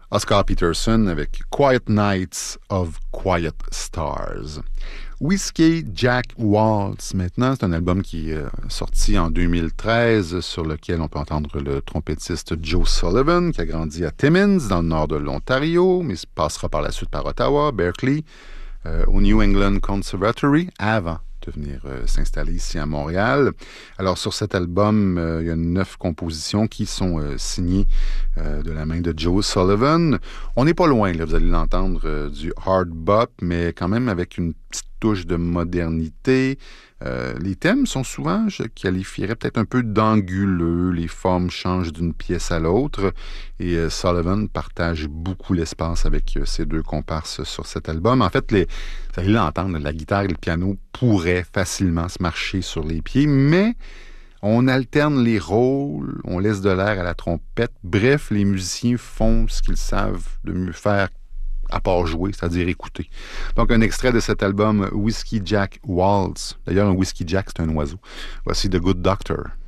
Oscar Peterson avec Quiet Nights of Quiet Stars. Whiskey Jack Waltz, maintenant, c'est un album qui est sorti en 2013, sur lequel on peut entendre le trompettiste Joe Sullivan, qui a grandi à Timmins, dans le nord de l'Ontario, mais passera par la suite par Ottawa, Berkeley, au New England Conservatory, avant de venir s'installer ici à Montréal. Alors, sur cet album, il y a 9 compositions qui sont signées de la main de Joe Sullivan. On n'est pas loin, là, vous allez l'entendre, du hard bop, mais quand même avec une petite touche de modernité. Les thèmes sont souvent, je qualifierais peut-être un peu d'anguleux. Les formes changent d'une pièce à l'autre. Et Sullivan partage beaucoup l'espace avec ses 2 comparses sur cet album. En fait, vous allez l'entendre, la guitare et le piano pourraient facilement se marcher sur les pieds, mais on alterne les rôles, on laisse de l'air à la trompette. Bref, les musiciens font ce qu'ils savent de mieux faire à part jouer, c'est-à-dire écouter. Donc, un extrait de cet album, Whiskey Jack Waltz. D'ailleurs, un Whiskey Jack, c'est un oiseau. Voici The Good Doctor.